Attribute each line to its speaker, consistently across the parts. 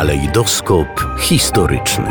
Speaker 1: Kalejdoskop historyczny.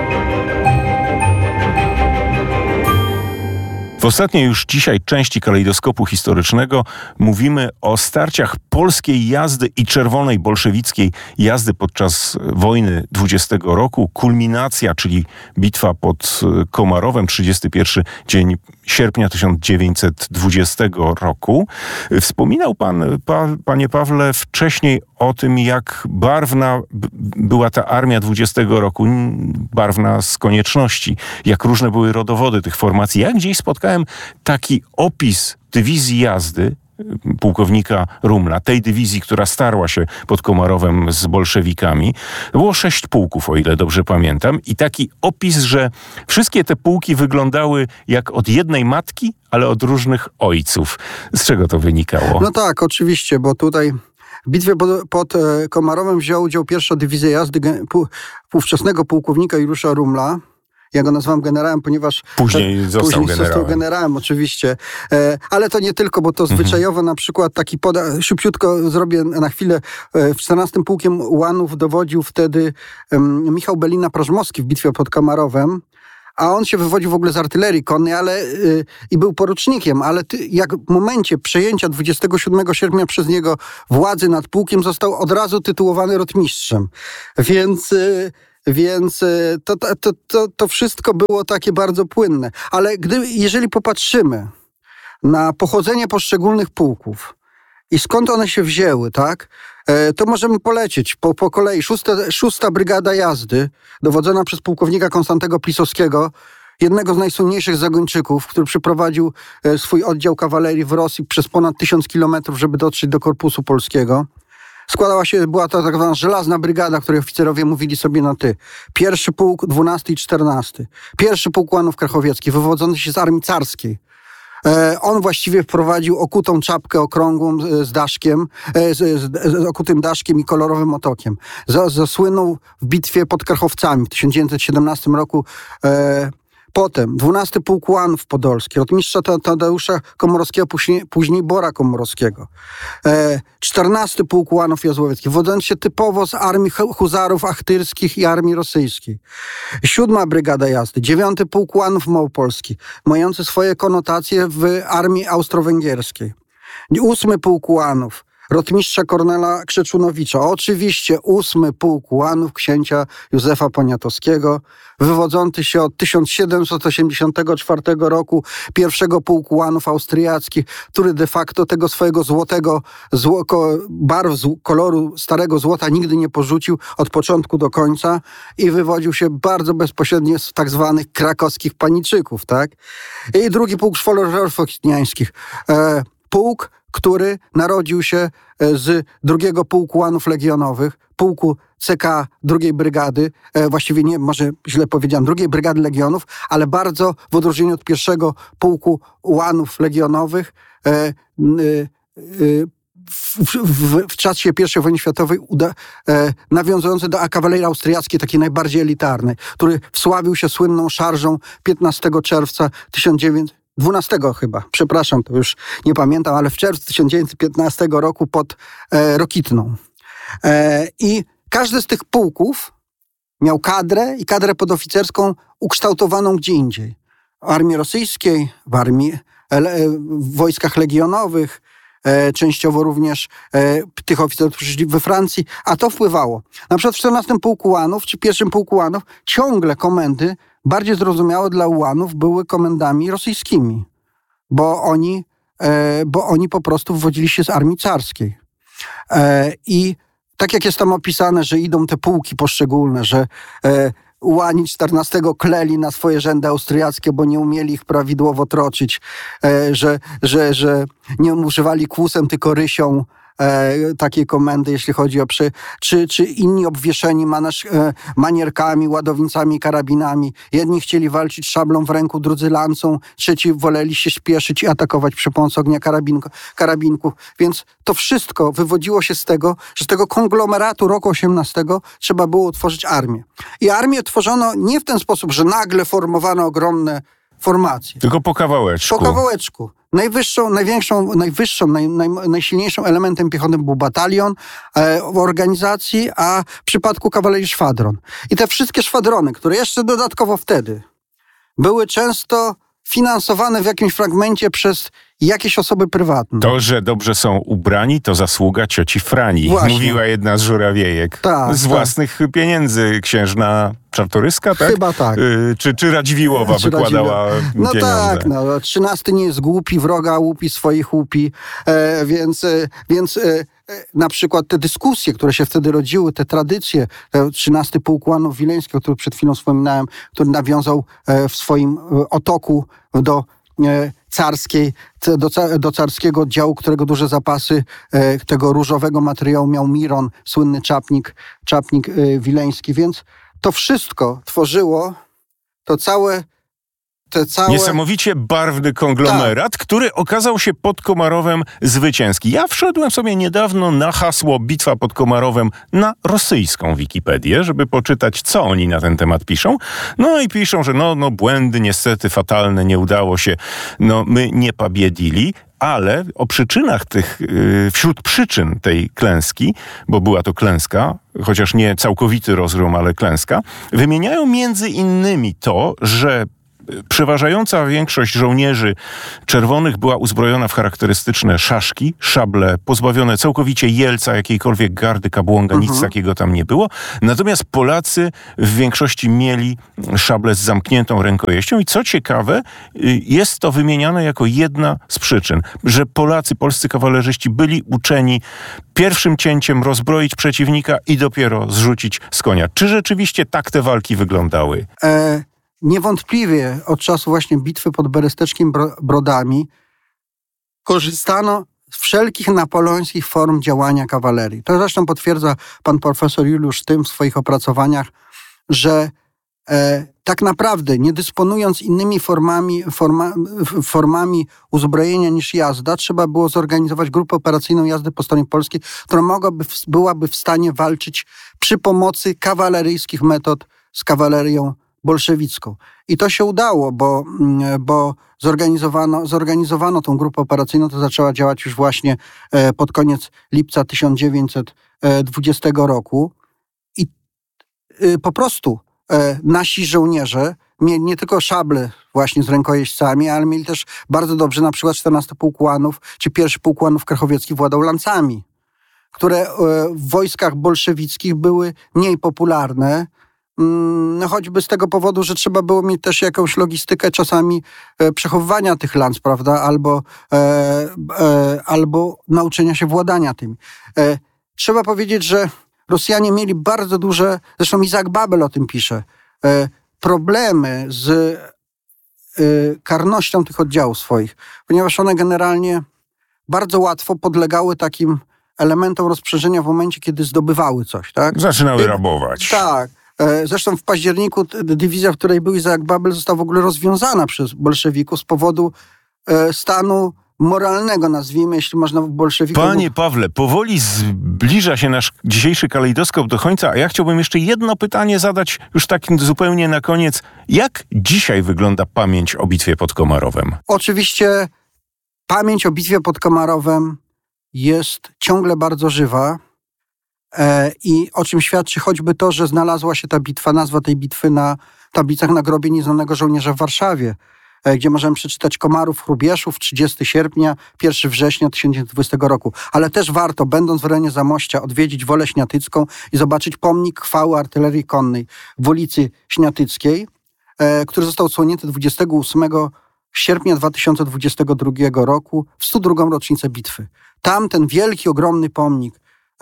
Speaker 2: W ostatniej już dzisiaj części kalejdoskopu historycznego mówimy o starciach polskiej jazdy i czerwonej bolszewickiej jazdy podczas wojny 20 roku. Kulminacja, czyli bitwa pod Komarowem, 31 dzień sierpnia 1920 roku. Wspominał pan, panie Pawle, wcześniej o tym, jak barwna była ta armia 20 roku, barwna z konieczności, jak różne były rodowody tych formacji. Ja gdzieś spotkałem taki opis dywizji jazdy pułkownika Rumla, tej dywizji, która starła się pod Komarowem z bolszewikami. To było 6 pułków, o ile dobrze pamiętam. I taki opis, że wszystkie te pułki wyglądały jak od jednej matki, ale od różnych ojców. Z czego to wynikało?
Speaker 3: No tak, oczywiście, bo tutaj w bitwie pod Komarowem wzięła udział pierwsza dywizja jazdy ówczesnego pułkownika Juliusza Rumla. Ja go nazwałem generałem, ponieważ
Speaker 2: później został
Speaker 3: generałem, oczywiście. Ale to nie tylko, bo to zwyczajowo na przykład taki szybciutko zrobię na chwilę. W 14 pułkiem ułanów dowodził wtedy Michał Belina-Prożmowski w bitwie pod Komarowem. A on się wywodził w ogóle z artylerii konnej, i był porucznikiem, ale jak w momencie przejęcia 27 sierpnia przez niego władzy nad pułkiem został od razu tytułowany rotmistrzem. Więc to wszystko było takie bardzo płynne. Ale jeżeli popatrzymy na pochodzenie poszczególnych pułków i skąd one się wzięły, tak, to możemy polecieć po kolei. Szósta Brygada Jazdy, dowodzona przez pułkownika Konstantego Plisowskiego, jednego z najsłynniejszych zagończyków, który przeprowadził swój oddział kawalerii w Rosji przez ponad 1000 kilometrów, żeby dotrzeć do Korpusu Polskiego. Była to tak zwana żelazna brygada, której oficerowie mówili sobie na ty. Pierwszy pułk, 12 i 14. Pierwszy pułk ułanów krachowieckich, wywodzący się z armii carskiej. On właściwie wprowadził okutą czapkę okrągłą z daszkiem, z okutym daszkiem i kolorowym otokiem. Zasłynął w bitwie pod Krachowcami w 1917 roku. Potem 12 Pułk Ułanów Podolski, rotmistrza Tadeusza Komorowskiego, później Bora Komorowskiego. 14 Pułk Ułanów Jazłowieckich, wodzący się typowo z armii huzarów achtyrskich i armii rosyjskiej. 7 Brygada Jazdy, 9 Pułk Ułanów Małopolski, mający swoje konotacje w armii austro-węgierskiej. 8 Pułk Ułanów, rotmistrza Kornela Krzeczunowicza. Oczywiście 8 Pułk Ułanów księcia Józefa Poniatowskiego, wywodzący się od 1784 roku pierwszego Pułku Ułanów Austriackich, który de facto tego swojego złotego koloru starego złota nigdy nie porzucił od początku do końca i wywodził się bardzo bezpośrednio z tak zwanych krakowskich paniczyków, tak? I drugi Pułk Szwolerów-Ochotniańskich. Pułk, który narodził się z drugiego Pułku Ułanów Legionowych, pułku CK II Brygady, właściwie nie, może źle powiedziałem, II Brygady Legionów, ale bardzo w odróżnieniu od pierwszego Pułku Ułanów Legionowych w czasie I wojny światowej nawiązujący do kawalerii austriackiej, takiej najbardziej elitarnej, który wsławił się słynną szarżą 15 czerwca 12 chyba, przepraszam, to już nie pamiętam, ale w czerwcu 1915 roku pod Rokitną. I każdy z tych pułków miał kadrę i kadrę podoficerską ukształtowaną gdzie indziej. W armii rosyjskiej, w wojskach legionowych, częściowo również tych oficerów, którzy żyli we Francji, a to wpływało. Na przykład w 14 Pułku Ułanów, czy 1 Pułku Ułanów, ciągle komendy bardziej zrozumiałe dla ułanów były komendami rosyjskimi, bo oni po prostu wywodzili się z armii carskiej. I tak jak jest tam opisane, że idą te pułki poszczególne, że ułani 14 kleli na swoje rzędy austriackie, bo nie umieli ich prawidłowo troczyć, że nie używali kłusem, tylko rysią, takiej komendy, jeśli chodzi o czy inni obwieszeni manierkami, ładownicami, karabinami. Jedni chcieli walczyć szablą w ręku, drudzy lancą, trzeci woleli się śpieszyć i atakować przy pomocy ognia karabinków. Więc to wszystko wywodziło się z tego, że z tego konglomeratu roku 18 trzeba było utworzyć armię. I armię tworzono nie w ten sposób, że nagle formowano ogromne formację.
Speaker 2: Tylko po kawałeczku.
Speaker 3: Po kawałeczku. Najsilniejszym elementem piechoty był batalion w organizacji, a w przypadku kawalerii szwadron. I te wszystkie szwadrony, które jeszcze dodatkowo wtedy były często finansowane w jakimś fragmencie przez jakieś osoby prywatne.
Speaker 2: To, że dobrze są ubrani, to zasługa cioci Frani.
Speaker 3: Właśnie.
Speaker 2: Mówiła jedna z żurawiejek.
Speaker 3: Tak,
Speaker 2: z własnych pieniędzy księżna Czartoryska, tak?
Speaker 3: Chyba tak.
Speaker 2: Czy Radziwiłłowa wykładała pieniądze?
Speaker 3: Tak, 13 nie jest głupi, wroga łupi, swoich łupi. Więc na przykład te dyskusje, które się wtedy rodziły, te tradycje, 13 pułkłanów wileńskich, o których przed chwilą wspominałem, który nawiązał w swoim otoku do carskiej, do carskiego oddziału, którego duże zapasy tego różowego materiału miał Miron, słynny czapnik wileński. Więc to wszystko tworzyło te całe...
Speaker 2: Niesamowicie barwny konglomerat, który okazał się pod Komarowem zwycięski. Ja wszedłem sobie niedawno na hasło Bitwa pod Komarowem na rosyjską Wikipedię, żeby poczytać, co oni na ten temat piszą. No i piszą, że błędy niestety fatalne, nie udało się, my nie pobiedili. Ale o przyczynach wśród przyczyn tej klęski, bo była to klęska, chociaż nie całkowity rozgrom, ale klęska, wymieniają między innymi to, że przeważająca większość żołnierzy czerwonych była uzbrojona w charakterystyczne szaszki, szable, pozbawione całkowicie jelca, jakiejkolwiek gardy, kabłąga, nic takiego tam nie było. Natomiast Polacy w większości mieli szable z zamkniętą rękojeścią i co ciekawe, jest to wymieniane jako jedna z przyczyn, że polscy kawalerzyści byli uczeni pierwszym cięciem rozbroić przeciwnika i dopiero zrzucić z konia. Czy rzeczywiście tak te walki wyglądały?
Speaker 3: Niewątpliwie od czasu właśnie bitwy pod Beresteczkimi Brodami korzystano z wszelkich napoleońskich form działania kawalerii. To zresztą potwierdza pan profesor Juliusz Tym w swoich opracowaniach, że tak naprawdę nie dysponując innymi formami uzbrojenia niż jazda, trzeba było zorganizować grupę operacyjną jazdy po stronie polskiej, która byłaby w stanie walczyć przy pomocy kawaleryjskich metod z kawalerią bolszewicką. I to się udało, bo zorganizowano tą grupę operacyjną, to zaczęła działać już właśnie pod koniec lipca 1920 roku. I po prostu nasi żołnierze mieli nie tylko szable właśnie z rękojeźdźcami, ale mieli też bardzo dobrze, na przykład 14 pułkłanów, czy pierwszy pułkłanów krachowieckich władał lancami, które w wojskach bolszewickich były mniej popularne, choćby z tego powodu, że trzeba było mieć też jakąś logistykę czasami przechowywania tych lanc, prawda, albo nauczenia się władania tymi. Trzeba powiedzieć, że Rosjanie mieli bardzo duże, zresztą Isaac Babel o tym pisze, problemy z karnością tych oddziałów swoich, ponieważ one generalnie bardzo łatwo podlegały takim elementom rozprzężenia w momencie, kiedy zdobywały coś, tak?
Speaker 2: Zaczynały rabować.
Speaker 3: Tak. Zresztą w październiku dywizja, w której był Isaac Babel, została w ogóle rozwiązana przez bolszewików z powodu stanu moralnego, nazwijmy, jeśli można bolszewików...
Speaker 2: Panie Pawle, powoli zbliża się nasz dzisiejszy kalejdoskop do końca, a ja chciałbym jeszcze jedno pytanie zadać już tak zupełnie na koniec. Jak dzisiaj wygląda pamięć o bitwie pod Komarowem?
Speaker 3: Oczywiście pamięć o bitwie pod Komarowem jest ciągle bardzo żywa. I o czym świadczy choćby to, że znalazła się ta bitwa, nazwa tej bitwy na tablicach na grobie nieznanego żołnierza w Warszawie, gdzie możemy przeczytać Komarów, Hrubieszów, 30 sierpnia, 1 września 1920 roku. Ale też warto, będąc w rejonie Zamościa, odwiedzić Wolę Śniatycką i zobaczyć pomnik chwały artylerii konnej w ulicy Śniatyckiej, który został odsłonięty 28 sierpnia 2022 roku w 102. rocznicę bitwy. Tam ten wielki, ogromny pomnik.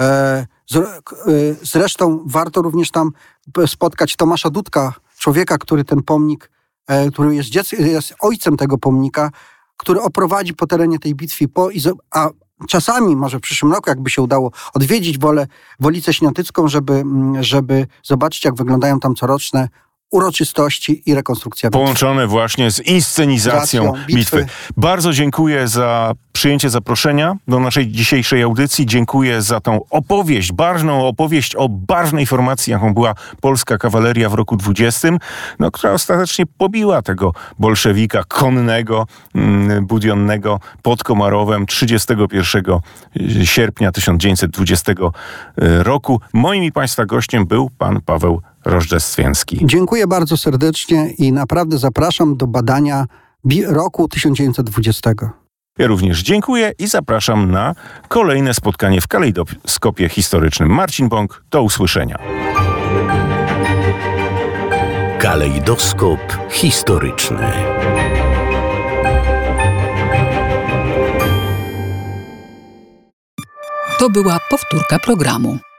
Speaker 3: Zresztą warto również tam spotkać Tomasza Dudka, człowieka, który ten pomnik, który jest ojcem tego pomnika, który oprowadzi po terenie tej bitwy, a czasami, może w przyszłym roku, jakby się udało, odwiedzić Wolicę Śniatycką, żeby zobaczyć, jak wyglądają tam coroczne uroczystości i rekonstrukcja bitwy.
Speaker 2: Połączone właśnie z inscenizacją bitwy. Bardzo dziękuję za przyjęcie zaproszenia do naszej dzisiejszej audycji. Dziękuję za tą opowieść, barwną opowieść o barwnej formacji, jaką była polska kawaleria w roku 20, która ostatecznie pobiła tego bolszewika konnego, budionnego pod Komarowem 31 sierpnia 1920 roku. Moim i Państwa gościem był pan Paweł Rożdżestwiński.
Speaker 3: Dziękuję bardzo serdecznie i naprawdę zapraszam do badania roku 1920.
Speaker 2: Ja również dziękuję i zapraszam na kolejne spotkanie w Kalejdoskopie Historycznym. Marcin Bąk, do usłyszenia.
Speaker 1: Kalejdoskop historyczny.
Speaker 4: To była powtórka programu.